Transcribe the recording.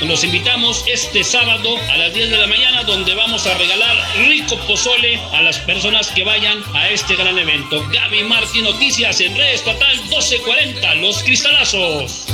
Los invitamos este sábado a las 10 de la mañana, donde vamos a regalar rico pozole a las personas que vayan a este gran evento. Gaby Martín Noticias en Red Estatal 1240, Los Cristalazos.